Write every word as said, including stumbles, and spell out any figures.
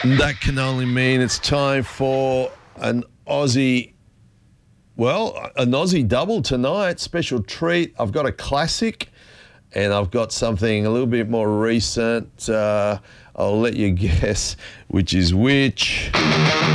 That can only mean it's time for an Aussie, well, an Aussie double tonight, special treat. I've got a classic and I've got something a little bit more recent. Uh, I'll let you guess which is which.